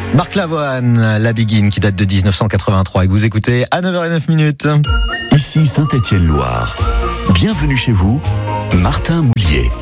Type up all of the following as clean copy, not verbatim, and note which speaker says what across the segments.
Speaker 1: Marc Lavoine, La Begin, qui date de 1983 et que vous écoutez à 9h09.
Speaker 2: Ici Saint-Étienne-Loire. Bienvenue chez vous, Martin Moulier.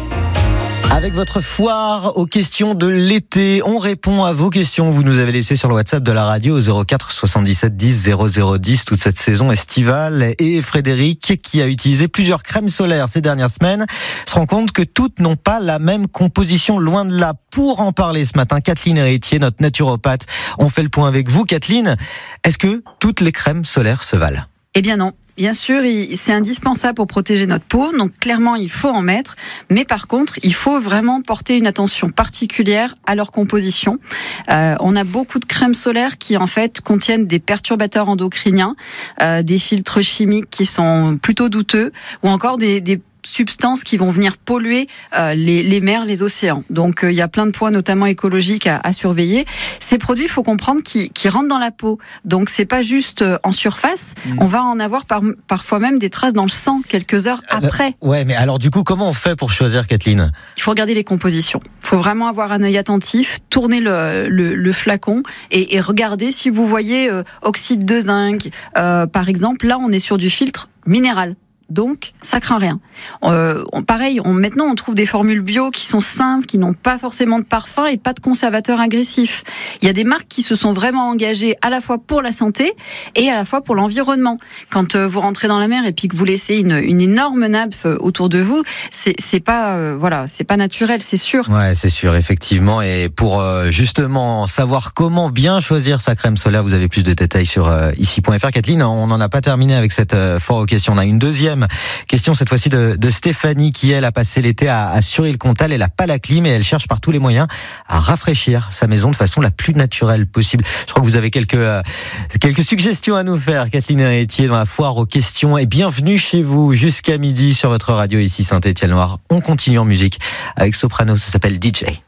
Speaker 1: Avec votre foire aux questions de l'été, on répond à vos questions. Vous nous avez laissé sur le WhatsApp de la radio au 04 77 10 0010 toute cette saison estivale. Et Frédéric, qui a utilisé plusieurs crèmes solaires ces dernières semaines, se rend compte que toutes n'ont pas la même composition, loin de là. Pour en parler ce matin, Kathleen Héritier, notre naturopathe, on fait le point avec vous. Kathleen, est-ce que toutes les crèmes solaires se valent ?
Speaker 3: Eh bien non. Bien sûr, c'est indispensable pour protéger notre peau, donc clairement il faut en mettre, mais par contre il faut vraiment porter une attention particulière à leur composition. On a beaucoup de crèmes solaires qui en fait contiennent des perturbateurs endocriniens, des filtres chimiques qui sont plutôt douteux, ou encore des substances qui vont venir polluer les mers, les océans. Donc il y a plein de points, notamment écologiques, à surveiller. Ces produits, il faut comprendre qu'ils rentrent dans la peau. Donc c'est pas juste en surface. On va en avoir parfois même des traces dans le sang quelques heures après.
Speaker 1: Ouais, mais alors du coup, comment on fait pour choisir, Kathleen ?
Speaker 3: Il faut regarder les compositions. Il faut vraiment avoir un œil attentif, tourner le flacon et regarder si vous voyez oxyde de zinc. Par exemple, là, on est sur du filtre minéral. Donc, ça craint rien. Maintenant, on trouve des formules bio qui sont simples, qui n'ont pas forcément de parfum et pas de conservateurs agressifs. Il y a des marques qui se sont vraiment engagées à la fois pour la santé et à la fois pour l'environnement. Quand vous rentrez dans la mer et puis que vous laissez une énorme nappe autour de vous, c'est pas naturel, c'est sûr.
Speaker 1: Ouais, c'est sûr, effectivement. Et pour justement savoir comment bien choisir sa crème solaire, vous avez plus de détails sur ici.fr. Kathleen, on n'en a pas terminé avec cette foire aux questions. On a une deuxième question, cette fois-ci de Stéphanie, qui elle a passé l'été à Sury-le-Comtal. Elle n'a pas la clim et elle cherche par tous les moyens à rafraîchir sa maison de façon la plus naturelle possible. Je crois que vous avez quelques suggestions à nous faire, Kathleen Héritier, dans la foire aux questions. Et bienvenue chez vous jusqu'à midi sur votre radio ici Saint-Étienne-Loire. On continue en musique avec Soprano, ça s'appelle DJ.